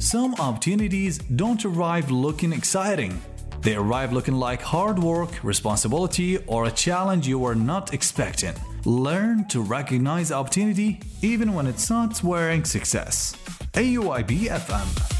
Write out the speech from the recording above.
Some opportunities don't arrive looking exciting. They arrive looking like hard work, responsibility, or a challenge you were not expecting. Learn to recognize opportunity even when it's not wearing success. AUIB FM